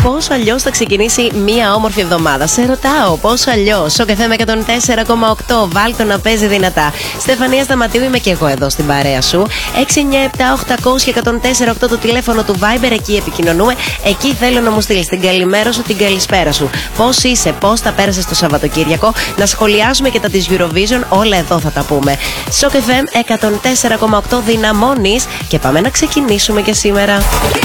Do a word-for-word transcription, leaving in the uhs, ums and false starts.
πώς αλλιώς θα ξεκινήσει μία όμορφη εβδομάδα. Σε ρωτάω πώς αλλιώς. Σοκ εφ εμ εκατόν τέσσερα κόμμα οκτώ. Βάλτο να παίζει δυνατά. Στεφανία Σταματίου είμαι και εγώ εδώ στην παρέα σου. έξι εννιά επτά οκτακόσια εκατόν τέσσερα οκτώ το τηλέφωνο του Viber. Εκεί επικοινωνούμε. Εκεί θέλω να μου στείλεις την καλημέρα σου, την καλησπέρα σου. Πώς είσαι, πώς τα πέρασες το Σαββατοκύριακο. Να σχολιάσουμε και τα της Eurovision. Όλα εδώ θα τα πούμε. Σοκ εφ εμ εκατόν τέσσερα κόμμα οκτώ δυναμώνεις και πάμε να ξεκινήσουμε και σήμερα.